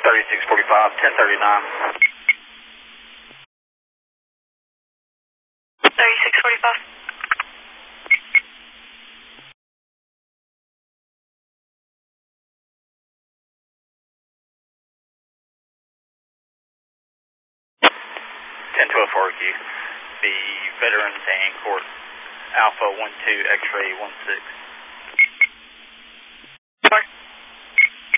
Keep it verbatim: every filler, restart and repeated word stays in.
thirty-six forty-five, ten thirty-nine. thirty-six forty-five. ten twelve four Q. The Veterans and Court Alpha one two X-ray one six. Mark.